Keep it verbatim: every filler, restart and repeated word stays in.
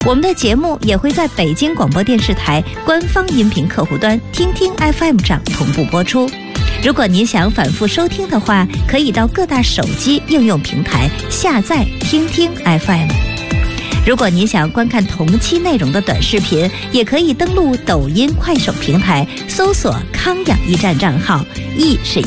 我们的节目也会在北京广播电视台官方音频客户端听听 F M 上同步播出。如果您想反复收听的话，可以到各大手机应用平台下载听听 F M。如果您想观看同期内容的短视频，也可以登录抖音、快手平台，搜索康养驿站账号，驿是